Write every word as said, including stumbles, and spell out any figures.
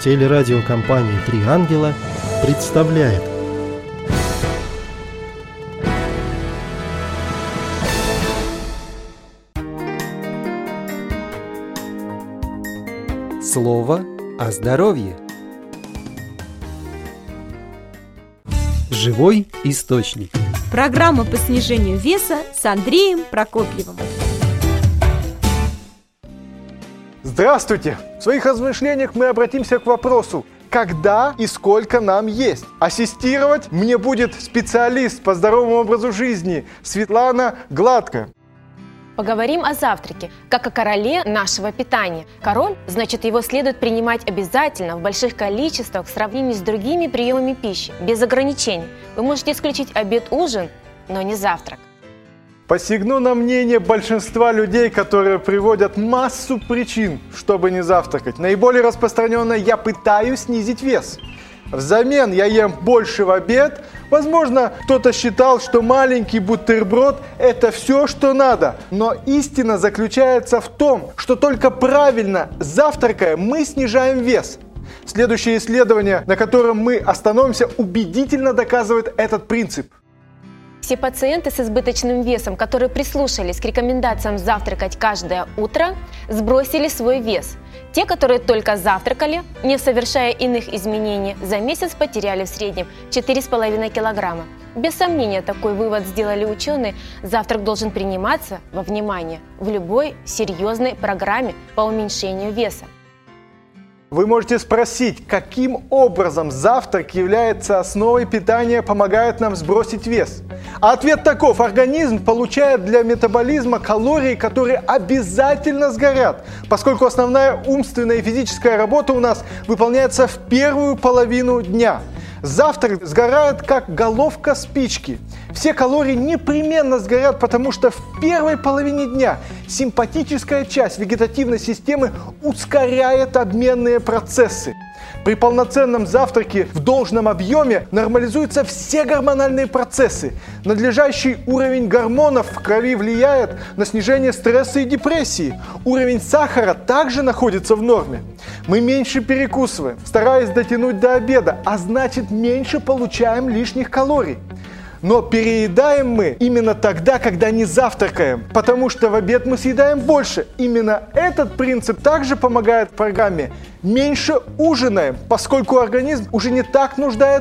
Телерадиокомпания «Три ангела» представляет. Слово о здоровье. Живой источник. Программа по снижению веса с Андреем Прокопьевым. Здравствуйте! В своих размышлениях мы обратимся к вопросу, когда и сколько нам есть. Ассистировать мне будет специалист по здоровому образу жизни Светлана Гладкая. Поговорим о завтраке, как о короле нашего питания. Король, значит, его следует принимать обязательно в больших количествах в сравнении с другими приемами пищи, без ограничений. Вы можете исключить обед-ужин, но не завтрак. Посягну на мнение большинства людей, которые приводят массу причин, чтобы не завтракать. Наиболее распространенно: я пытаюсь снизить вес. Взамен я ем больше в обед. Возможно, кто-то считал, что маленький бутерброд – это все, что надо. Но истина заключается в том, что только правильно завтракая, мы снижаем вес. Следующее исследование, на котором мы остановимся, убедительно доказывает этот принцип. Все пациенты с избыточным весом, которые прислушались к рекомендациям завтракать каждое утро, сбросили свой вес. Те, которые только завтракали, не совершая иных изменений, за месяц потеряли в среднем четыре с половиной килограмма. Без сомнения, такой вывод сделали ученые. Завтрак должен приниматься во внимание в любой серьезной программе по уменьшению веса. Вы можете спросить, каким образом завтрак является основой питания, помогает нам сбросить вес? А ответ таков: организм получает для метаболизма калории, которые обязательно сгорят, поскольку основная умственная и физическая работа у нас выполняется в первую половину дня. Завтрак сгорает как головка спички. Все калории непременно сгорят, потому что в первой половине дня симпатическая часть вегетативной системы ускоряет обменные процессы. При полноценном завтраке в должном объеме нормализуются все гормональные процессы. Надлежащий уровень гормонов в крови влияет на снижение стресса и депрессии. Уровень сахара также находится в норме. Мы меньше перекусываем, стараясь дотянуть до обеда, а значит, меньше получаем лишних калорий. Но переедаем мы именно тогда, когда не завтракаем, потому что в обед мы съедаем больше. Именно этот принцип также помогает в программе «Меньше ужинаем», поскольку организм уже не так нуждается